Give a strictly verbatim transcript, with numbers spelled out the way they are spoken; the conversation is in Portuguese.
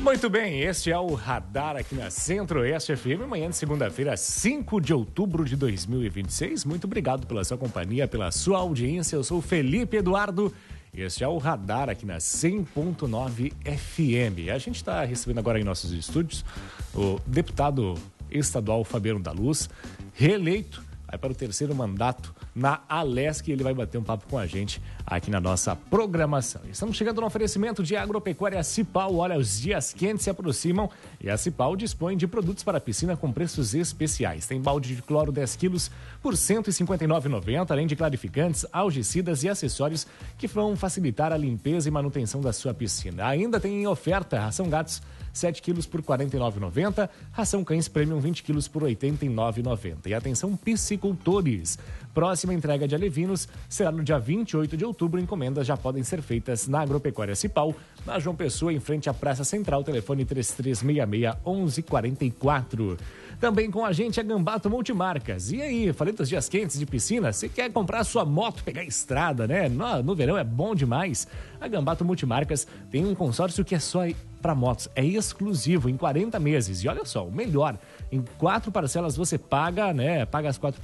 Muito bem, este é o Radar aqui na Centro-Oeste F M, amanhã de segunda-feira, cinco de outubro de dois mil e vinte e seis. Muito obrigado pela sua companhia, pela sua audiência. Eu sou o Felipe Eduardo. Este é o Radar aqui na cem ponto nove F M. A gente está recebendo agora em nossos estúdios o deputado estadual Fabiano da Luz, reeleito, vai para o terceiro mandato na Alesc, e ele vai bater um papo com a gente aqui na nossa programação. Estamos chegando no oferecimento de Agropecuária Cipal. Olha, os dias quentes se aproximam e a Cipal dispõe de produtos para piscina com preços especiais. Tem balde de cloro dez quilos por cento e cinquenta e nove reais e noventa centavos, além de clarificantes, algicidas e acessórios que vão facilitar a limpeza e manutenção da sua piscina. Ainda tem em oferta ração gatos sete quilos por quarenta e nove reais e noventa centavos, ração cães premium vinte quilos por oitenta e nove reais e noventa centavos. E atenção piscicultores, próxima entrega de alevinos será no dia vinte e oito de outubro. Encomendas já podem ser feitas na Agropecuária Cipal, na João Pessoa, em frente à Praça Central, telefone três três seis seis, onze quarenta e quatro. Também com a gente a Gambato Multimarcas. E aí, falei dos dias quentes de piscina, você quer comprar sua moto, pegar a estrada, né? No, no verão é bom demais. A Gambato Multimarcas tem um consórcio que é só para motos, é exclusivo, em quarenta meses. E olha só, o melhor, em quatro parcelas você paga, né? Paga as quatro